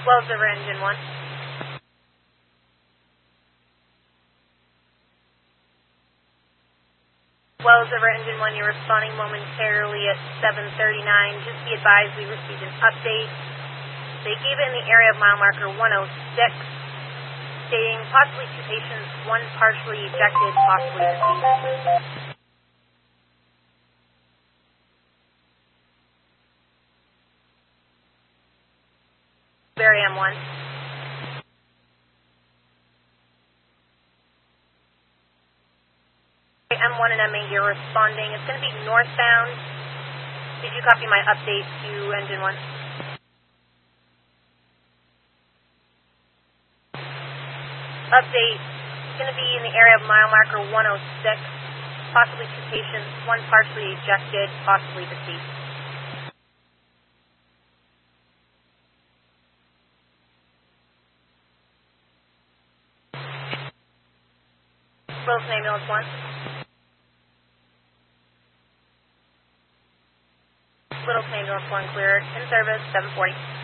Wells over engine 1. Wells over engine 1, you're responding momentarily at 7:39. Just be advised we received an update. They gave it in the area of mile marker 106, stating possibly two patients, one partially ejected, possibly deceased. Barry M1. M1 and M8, you're responding. It's going to be northbound. Did you copy my update to engine 1? Update. It's going to be in the area of mile marker 106. Possibly two patients, one partially ejected, possibly deceased. Wilson Ambulance 1. Littleton Ambulance 1 cleared. In service, 740.